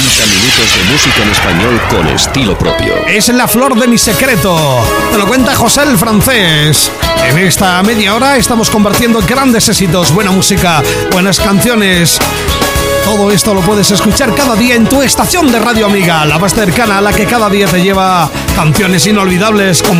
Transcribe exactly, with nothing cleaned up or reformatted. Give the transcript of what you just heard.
treinta minutos de música en español con estilo propio. Es la flor de mi secreto. Te lo cuenta José el Francés. En esta media hora estamos compartiendo grandes éxitos, buena música, buenas canciones. Todo esto lo puedes escuchar cada día en tu estación de radio amiga, la más cercana, a la que cada día te lleva canciones inolvidables como